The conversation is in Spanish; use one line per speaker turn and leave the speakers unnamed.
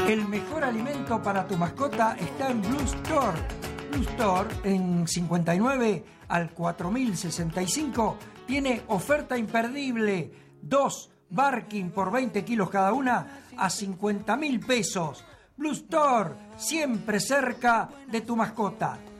El mejor alimento para tu mascota está en Blue Store. Blue Store, en 59 al 4065, tiene oferta imperdible. 2 Barking por 20 kilos cada una a 50.000 pesos. Blue Store, siempre cerca de tu mascota.